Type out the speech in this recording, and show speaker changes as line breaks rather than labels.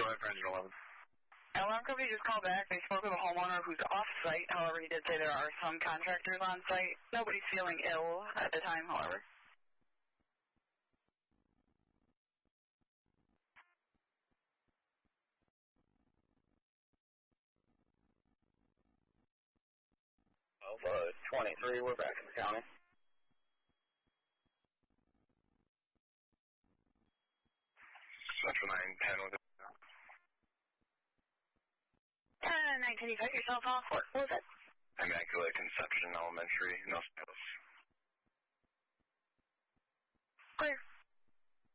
Go ahead for engine 11.
Alarm company just called back. They spoke with a homeowner who's off-site. However, he did say there are some contractors on site. Nobody's feeling ill at the time, however.
Alpha 23, we're back in the county. Central 910 with it.
910, you cut yourself off. What was it?
Immaculate Conception Elementary, no spills.
Clear.